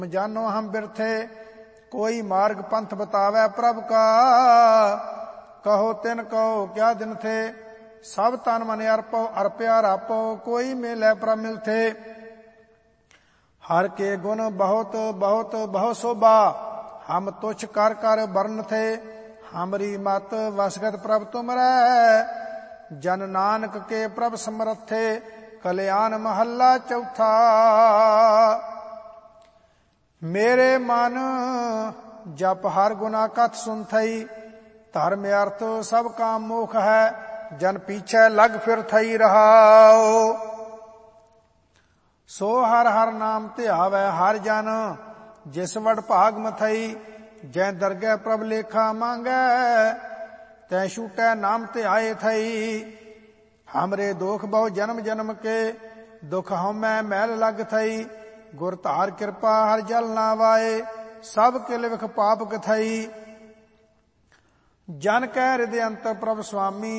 जानो हम बिरथे, कोई मार्ग पंथ बतावे प्रभ का। कहो तिन कहो क्या दिन थे, सब तन मन अर्पो अर्पया रापो। कोई मिले प्रभ मिलथे, हर के गुण बहुत बहुत बहु शोभा। हम तुच्छ कर कर बरन थे, हमरी मत वसगत प्रभ तुमरै। जन नानक के प्रभ समरथे, कल्याण महला चौथा। मेरे मन जप हर गुना कथ सुन थई, धर्म अर्थ सब काम मोख है। जन पीछे लग फिर थई रहाओ, सो हर हर नाम ध्यावै हर जन। जिस वड भाग मथई, जै दरगह प्रभ लेखा मांगै। तै छूटै नाम ध्याए थई, हमरे दोख बहु जन्म जन्म के। दुख हमै मैल लग थई, गुर धार कृपा हर जल ना वाए। सब किल विख पाप कथई, जन कह हृदय अंतर प्रभ स्वामी।